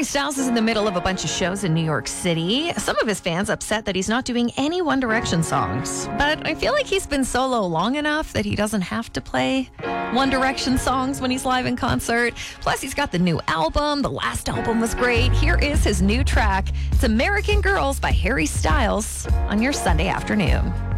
Styles is in the middle of a bunch of shows in New York City. Some of his fans upset that he's not doing any One Direction songs. But I feel like he's been solo long enough that he doesn't have to play One Direction songs when he's live in concert. Plus, he's got the new album. The last album was great. Here is his new track. It's American Girls by Harry Styles on your Sunday afternoon.